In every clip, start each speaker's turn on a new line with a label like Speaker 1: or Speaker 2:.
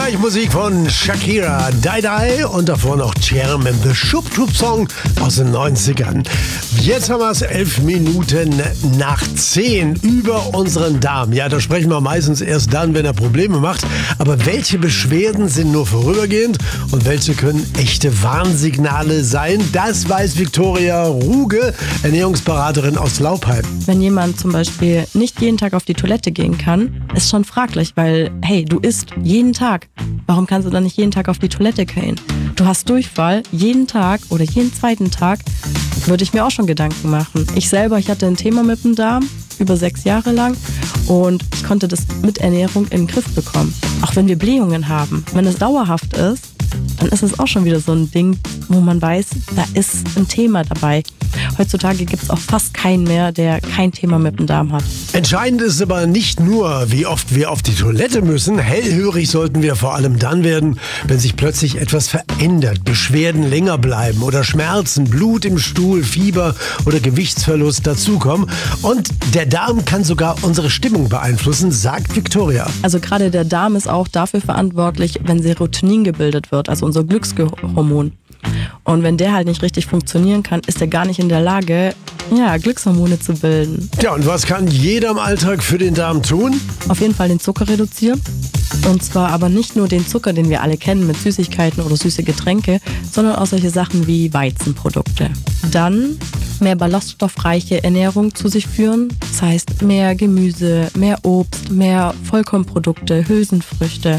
Speaker 1: Gleich Musik von Shakira, Die Die und davor noch Chairman, The Schub Schub Song aus den 90ern. Jetzt haben wir es 11 Minuten nach 10 über unseren Darm. Ja, da sprechen wir meistens erst dann, wenn er Probleme macht. Aber welche Beschwerden sind nur vorübergehend und welche können echte Warnsignale sein? Das weiß Viktoria Ruge, Ernährungsberaterin aus Laupheim.
Speaker 2: Wenn jemand zum Beispiel nicht jeden Tag auf die Toilette gehen kann, ist schon fraglich, weil, hey, du isst jeden Tag. Warum kannst du dann nicht jeden Tag auf die Toilette gehen? Du hast Durchfall jeden Tag oder jeden zweiten Tag, würde ich mir auch schon Gedanken machen. Ich hatte ein Thema mit dem Darm, über 6 Jahre lang, und ich konnte das mit Ernährung in den Griff bekommen. Auch wenn wir Blähungen haben. Wenn es dauerhaft ist, dann ist es auch schon wieder so ein Ding, wo man weiß, da ist ein Thema dabei. Heutzutage gibt es auch fast keinen mehr, der kein Thema mit dem Darm hat.
Speaker 1: Entscheidend ist aber nicht nur, wie oft wir auf die Toilette müssen. Hellhörig sollten wir vor allem dann werden, wenn sich plötzlich etwas verändert, Beschwerden länger bleiben oder Schmerzen, Blut im Stuhl, Fieber oder Gewichtsverlust dazukommen. Und der Darm kann sogar unsere Stimmung beeinflussen, sagt Viktoria.
Speaker 2: Also gerade der Darm ist auch dafür verantwortlich, wenn Serotonin gebildet wird, also unser Glückshormon. Und wenn der halt nicht richtig funktionieren kann, ist er gar nicht in der Lage, Glückshormone zu bilden.
Speaker 1: Ja, und was kann jeder im Alltag für den Darm tun?
Speaker 2: Auf jeden Fall den Zucker reduzieren. Und zwar aber nicht nur den Zucker, den wir alle kennen mit Süßigkeiten oder süße Getränke, sondern auch solche Sachen wie Weizenprodukte. Dann mehr ballaststoffreiche Ernährung zu sich führen. Das heißt mehr Gemüse, mehr Obst, mehr Vollkornprodukte, Hülsenfrüchte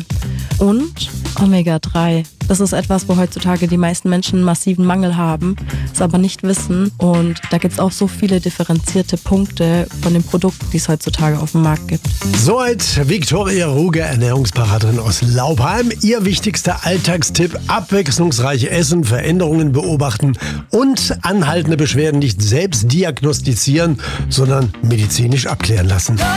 Speaker 2: und Omega-3. Das ist etwas, wo heutzutage die meisten Menschen einen massiven Mangel haben, es aber nicht wissen. Und da gibt es auch so viele differenzierte Punkte von den Produkten, die es heutzutage auf dem Markt gibt.
Speaker 1: Soweit Viktoria Ruge, Ernährungsberaterin aus Laupheim. Ihr wichtigster Alltagstipp: abwechslungsreiche Essen, Veränderungen beobachten und anhaltende Beschwerden nicht selbst diagnostizieren, sondern medizinisch abklären lassen.